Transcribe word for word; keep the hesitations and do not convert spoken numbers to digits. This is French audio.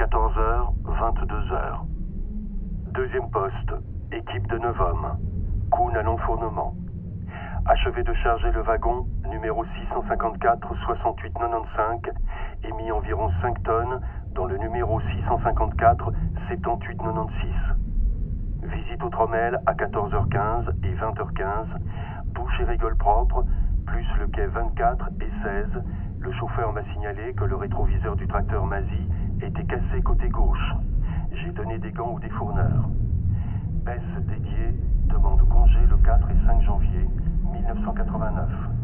quatorze heures, vingt-deux heures. Deuxième poste, équipe de neuf hommes. Kuhn à l'enfournement. Achevé de charger le wagon, numéro six cent cinquante-quatre soixante-huit quatre-vingt-quinze, émis environ cinq tonnes, dans le numéro six cent cinquante-quatre soixante-huit quatre-vingt-seize. Visite au Tromel à quatorze heures quinze et vingt heures quinze, douche et rigole propre, plus le quai vingt-quatre et seize. Le chauffeur m'a signalé que le rétroviseur du tracteur Mazy était cassé côté gauche. J'ai donné des gants ou des fourneurs. Baisse dédiée, demande congé le quatre et cinq janvier mille neuf cent quatre-vingt-neuf.